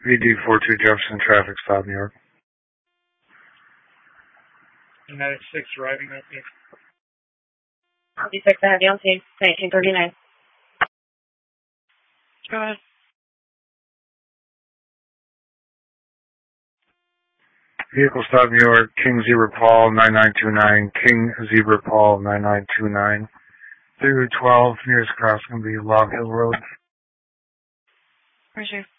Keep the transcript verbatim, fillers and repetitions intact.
V D forty-two Jefferson, traffic stop, New York. United six driving up here. fifty-six, I have you on scene. nineteen thirty-nine. Go ahead. Vehicle stop, New York, King Zebra Paul, nine nine two nine, King Zebra Paul, nine nine two nine. three twelve, nearest cross going to be Log Hill Road. Where's your